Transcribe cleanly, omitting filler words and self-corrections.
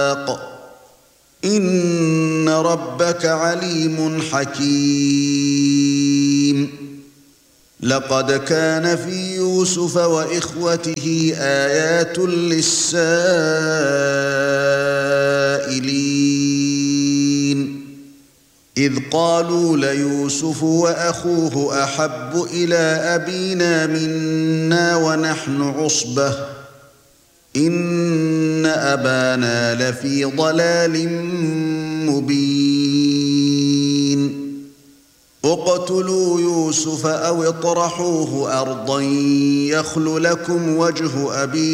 إِنَّ رَبَّكَ عَلِيمٌ حَكِيمٌ لَقَدْ كَانَ فِي يُوسُفَ وَإِخْوَتِهِ آيَاتٌ لِلسَّائِلِينَ إِذْ قَالُوا لَيُوسُفُ وَأَخُوهُ أَحَبُّ إِلَى أَبِينَا مِنَّا وَنَحْنُ عُصْبَةٌ إِنَّ أَبَانَا لَفِي ضَلَالٍ مُبِينٍ اقْتُلُوا يُوسُفَ أَوِ اطْرَحُوهُ أَرْضًا يَخْلُ لَكُمْ وَجْهُ أَبِيكُمْ